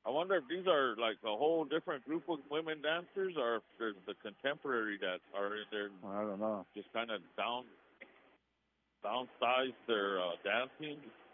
I wonder if these are like a whole different group of women dancers, or if there's the contemporary that are in there I don't know. just kind of downsized their dancing.